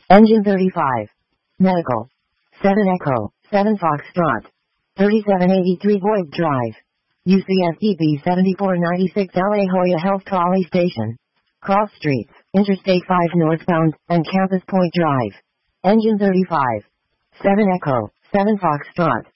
Engine 35. Medical. 7 Echo, 7 Foxtrot. 3783 Voigt Drive. UCSDP 7496 La Jolla Health Trolley Station. Cross Streets, Interstate 5 northbound, and Campus Point Drive. Engine 35. 7 Echo, 7 Foxtrot.